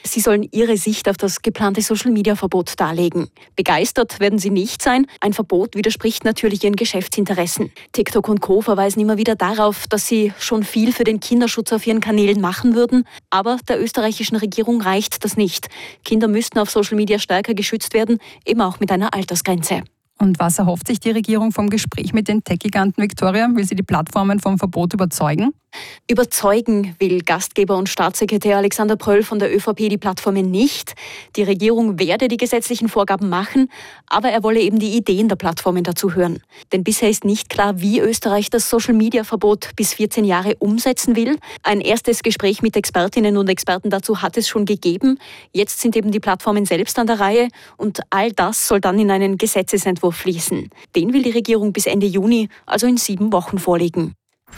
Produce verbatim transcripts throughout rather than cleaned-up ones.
Sie sollen ihre Sicht auf das geplante Social-Media-Verbot darlegen. Begeistert werden sie nicht sein. Ein Verbot widerspricht natürlich ihren Geschäftsinteressen. TikTok und Co. verweisen immer wieder darauf, dass sie schon viel für den Kinderschutz auf ihren Kanälen machen würden. Aber der österreichischen Regierung reicht das nicht. Kinder müssten auf Social Media stärker geschützt werden, eben auch mit einer Altersgrenze. Und was erhofft sich die Regierung vom Gespräch mit den Tech-Giganten, Viktoria? Will sie die Plattformen vom Verbot überzeugen? Überzeugen will Gastgeber und Staatssekretär Alexander Pröll von der ÖVP die Plattformen nicht. Die Regierung werde die gesetzlichen Vorgaben machen, aber er wolle eben die Ideen der Plattformen dazu hören. Denn bisher ist nicht klar, wie Österreich das Social-Media-Verbot bis vierzehn Jahre umsetzen will. Ein erstes Gespräch mit Expertinnen und Experten dazu hat es schon gegeben. Jetzt sind eben die Plattformen selbst an der Reihe und all das soll dann in einen Gesetzesentwurf fließen. Den will die Regierung bis Ende Juni, also in sieben Wochen, vorlegen.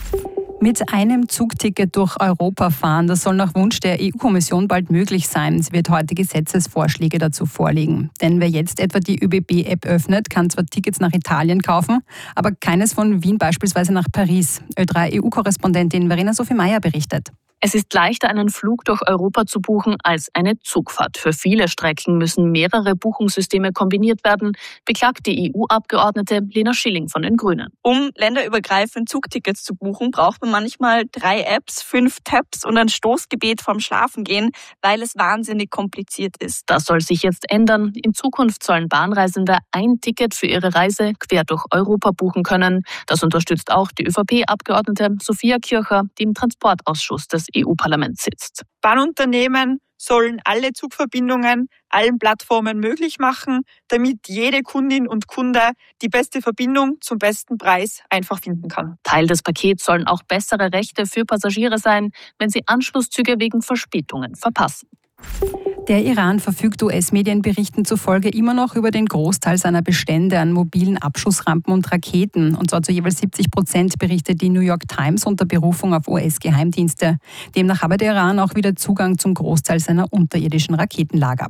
Mit einem Zugticket durch Europa fahren, das soll nach Wunsch der E U-Kommission bald möglich sein. Sie wird heute Gesetzesvorschläge dazu vorlegen. Denn wer jetzt etwa die Ö B B-App öffnet, kann zwar Tickets nach Italien kaufen, aber keines von Wien beispielsweise nach Paris. Ö drei E U-Korrespondentin Verena Sophie Meyer berichtet. Es ist leichter, einen Flug durch Europa zu buchen, als eine Zugfahrt. Für viele Strecken müssen mehrere Buchungssysteme kombiniert werden, beklagt die E U-Abgeordnete Lena Schilling von den Grünen. Um länderübergreifend Zugtickets zu buchen, braucht man manchmal drei Apps, fünf Tabs und ein Stoßgebet vorm Schlafengehen, weil es wahnsinnig kompliziert ist. Das soll sich jetzt ändern. In Zukunft sollen Bahnreisende ein Ticket für ihre Reise quer durch Europa buchen können. Das unterstützt auch die ÖVP-Abgeordnete Sophia Kircher, die im Transportausschuss des E U-Parlaments sitzt. Bahnunternehmen sollen alle Zugverbindungen allen Plattformen möglich machen, damit jede Kundin und Kunde die beste Verbindung zum besten Preis einfach finden kann. Teil des Pakets sollen auch bessere Rechte für Passagiere sein, wenn sie Anschlusszüge wegen Verspätungen verpassen. Der Iran verfügt U S-Medienberichten zufolge immer noch über den Großteil seiner Bestände an mobilen Abschussrampen und Raketen. Und zwar zu jeweils siebzig Prozent, berichtet die New York Times unter Berufung auf U S-Geheimdienste. Demnach habe der Iran auch wieder Zugang zum Großteil seiner unterirdischen Raketenlager.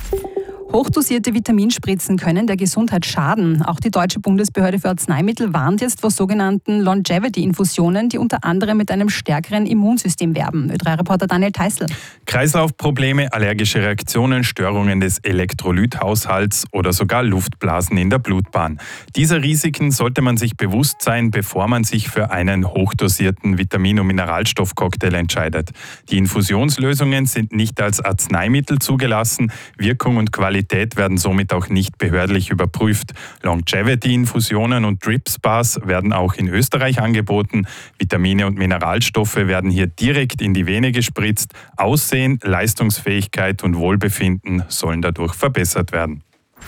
Hochdosierte Vitaminspritzen können der Gesundheit schaden. Auch die Deutsche Bundesbehörde für Arzneimittel warnt jetzt vor sogenannten Longevity-Infusionen, die unter anderem mit einem stärkeren Immunsystem werben. Ö drei Reporter Daniel Theißl. Kreislaufprobleme, allergische Reaktionen, Störungen des Elektrolythaushalts oder sogar Luftblasen in der Blutbahn. Dieser Risiken sollte man sich bewusst sein, bevor man sich für einen hochdosierten Vitamin- und Mineralstoffcocktail entscheidet. Die Infusionslösungen sind nicht als Arzneimittel zugelassen. Wirkung und Qualität werden somit auch nicht behördlich überprüft. Longevity-Infusionen und Drip-Spas werden auch in Österreich angeboten. Vitamine und Mineralstoffe werden hier direkt in die Vene gespritzt. Aussehen, Leistungsfähigkeit und Wohlbefinden sollen dadurch verbessert werden.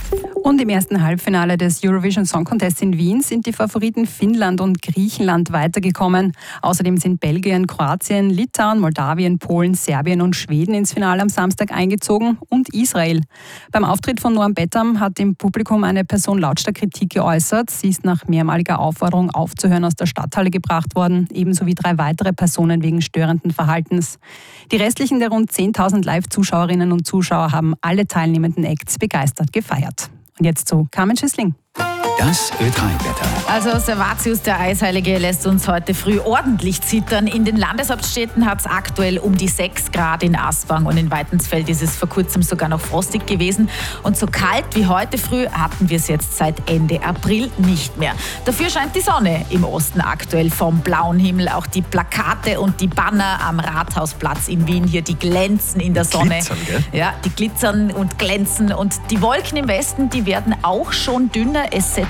Und im ersten Halbfinale des Eurovision Song Contest in Wien sind die Favoriten Finnland und Griechenland weitergekommen. Außerdem sind Belgien, Kroatien, Litauen, Moldawien, Polen, Serbien und Schweden ins Finale am Samstag eingezogen und Israel. Beim Auftritt von Noam Bettam hat im Publikum eine Person lautstark Kritik geäußert. Sie ist nach mehrmaliger Aufforderung aufzuhören aus der Stadthalle gebracht worden, ebenso wie drei weitere Personen wegen störenden Verhaltens. Die restlichen der rund zehntausend Live-Zuschauerinnen und Zuschauer haben alle teilnehmenden Acts begeistert gefeiert. Und jetzt zu Carmen Schüssling. Das Ö drei Wetter. Also Servatius, der Eisheilige, lässt uns heute früh ordentlich zittern. In den Landeshauptstädten hat es aktuell um die sechs Grad in Aswang und in Weitensfeld ist es vor kurzem sogar noch frostig gewesen. Und so kalt wie heute früh hatten wir es jetzt seit Ende April nicht mehr. Dafür scheint die Sonne im Osten aktuell vom blauen Himmel. Auch die Plakate und die Banner am Rathausplatz in Wien hier, die glänzen in der Sonne. Glitzern, gell? Ja, die glitzern und glänzen. Und die Wolken im Westen, die werden auch schon dünner. Es setzt